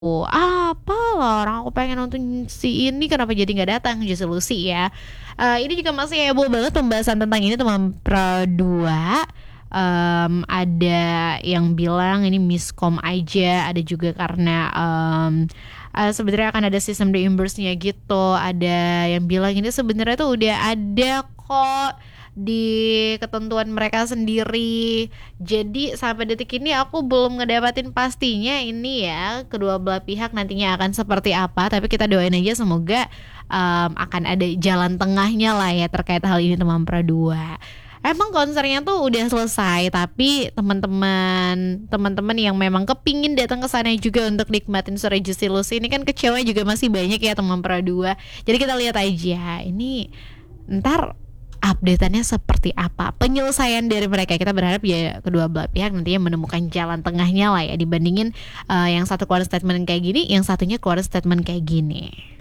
"Apalah orang aku pengen nonton si ini kenapa jadi nggak datang?" Justru Lucy ya. Ini juga masih heboh banget pembahasan tentang ini teman Pra 2. Ada yang bilang ini miskom aja, ada juga karena sebenarnya akan ada sistem reimburse-nya gitu. Ada yang bilang ini sebenarnya tuh udah ada kok di ketentuan mereka sendiri. Jadi sampai detik ini aku belum ngedapatin pastinya ini ya kedua belah pihak nantinya akan seperti apa. Tapi kita doain aja semoga akan ada jalan tengahnya lah ya terkait hal ini teman Pra 2. Emang konsernya tuh udah selesai, tapi teman-teman yang memang kepingin datang ke sana juga untuk nikmatin suara Juicy Lucy ini kan kecewa juga masih banyak ya teman Pra 2. Jadi kita lihat aja ini ntar updateannya seperti apa, penyelesaian dari mereka. Kita berharap ya kedua belah pihak nantinya menemukan jalan tengahnya lah ya, dibandingin yang satu keluar statement kayak gini, yang satunya keluar statement kayak gini.